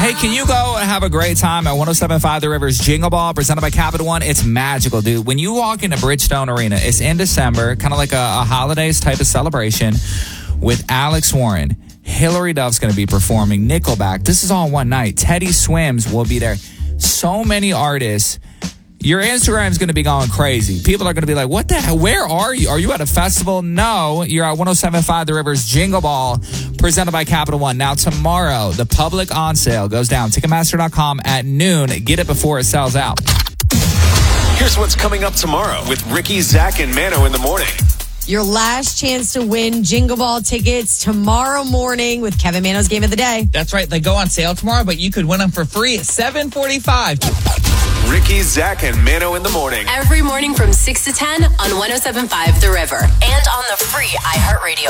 Hey, can you go and have a great time at 107.5 The River's Jingle Ball presented by Capital One? It's magical, dude. When you walk into Bridgestone Arena, it's in December, kind of like a holidays type of celebration with Alex Warren. Hillary Duff's going to be performing. Nickelback. This is all one night. Teddy Swims will be there. So many artists. Your Instagram is going to be going crazy. People are going to be like, what the hell? Where are you? Are you at a festival? No, you're at 107.5 The River's Jingle Ball, presented by Capital One. Now, tomorrow, the public on sale goes down. Ticketmaster.com at noon. Get it before it sells out. Here's what's coming up tomorrow with Ricky, Zach, and Mano in the morning. Your last chance to win Jingle Ball tickets tomorrow morning with Kevin Mano's Game of the Day. That's right. They go on sale tomorrow, but you could win them for free at 7:45. Ricky, Zach, and Mano in the morning. Every morning from 6 to 10 on 107.5 The River and on the free iHeartRadio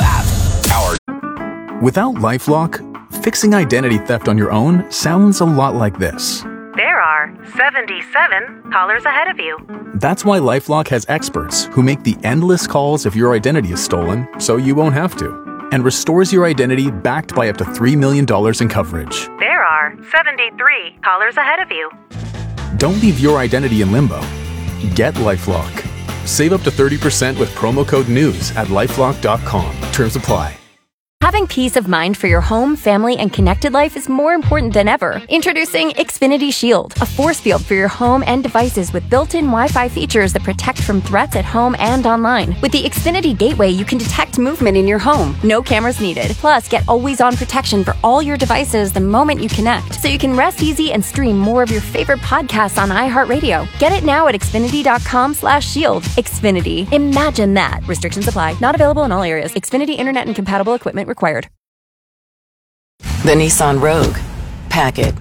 app. Without LifeLock, fixing identity theft on your own sounds a lot like this. There are 77 callers ahead of you. That's why LifeLock has experts who make the endless calls if your identity is stolen, so you won't have to, and restores your identity backed by up to $3 million in coverage. There are 73 callers ahead of you. Don't leave your identity in limbo. Get LifeLock. Save up to 30% with promo code NEWS at LifeLock.com. Terms apply. Having peace of mind for your home, family, and connected life is more important than ever. Introducing Xfinity Shield, a force field for your home and devices with built-in Wi-Fi features that protect from threats at home and online. With the Xfinity Gateway, you can detect movement in your home. No cameras needed. Plus, get always-on protection for all your devices the moment you connect, so you can rest easy and stream more of your favorite podcasts on iHeartRadio. Get it now at Xfinity.com/shield. Xfinity. Imagine that. Restrictions apply. Not available in all areas. Xfinity Internet and compatible equipment required. The Nissan Rogue. Pack it.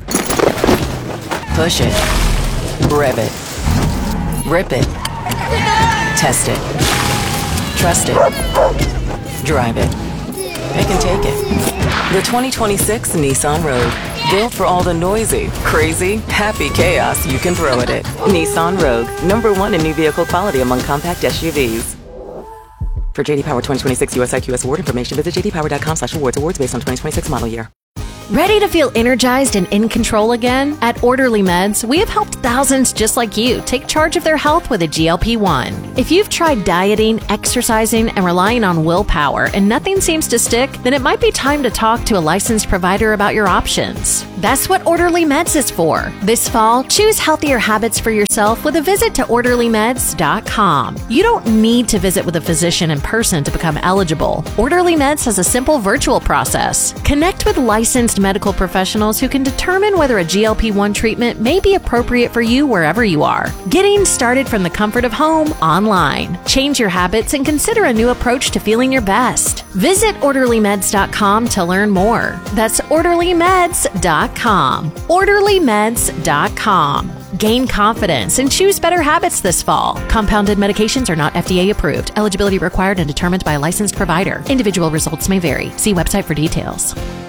Push it. Rev it. Rip it. Test it. Trust it. Drive it. Pick and take it. The 2026 Nissan Rogue. Built for all the noisy, crazy, happy chaos you can throw at it. Nissan Rogue. #1 in new vehicle quality among compact SUVs. For JD Power 2026 US IQS award information, visit jdpower.com/awards. Awards based on 2026 model year. Ready to feel energized and in control again? At Orderly Meds, we have helped thousands just like you take charge of their health with a GLP-1. If you've tried dieting, exercising, and relying on willpower and nothing seems to stick, then it might be time to talk to a licensed provider about your options. That's what Orderly Meds is for. This fall, choose healthier habits for yourself with a visit to OrderlyMeds.com. You don't need to visit with a physician in person to become eligible. Orderly Meds has a simple virtual process. Connect with licensed medical professionals who can determine whether a GLP-1 treatment may be appropriate for you wherever you are. Getting started from the comfort of home online. Change your habits and consider a new approach to feeling your best. Visit OrderlyMeds.com to learn more. That's OrderlyMeds.com. OrderlyMeds.com. Gain confidence and choose better habits this fall. Compounded medications are not FDA approved. Eligibility required and determined by a licensed provider. Individual results may vary. See website for details.